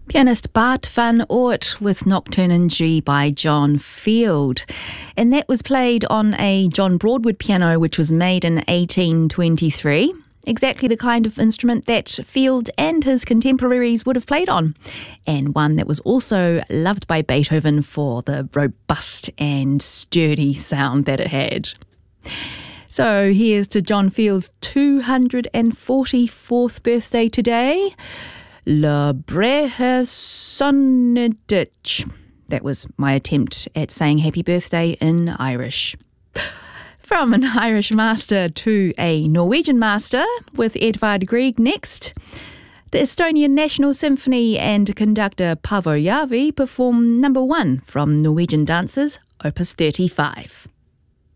Pianist Bart van Oort with Nocturne in G by John Field. And that was played on a John Broadwood piano, which was made in 1823. Exactly the kind of instrument that Field and his contemporaries would have played on. And one that was also loved by Beethoven for the robust and sturdy sound that it had. So here's to John Field's 244th birthday today. Le Brehe Sonneditch. That was my attempt at saying happy birthday in Irish. From an Irish master to a Norwegian master with Edvard Grieg next. The Estonian National Symphony and conductor Paavo Järvi perform number 1 from Norwegian Dancers, Opus 35.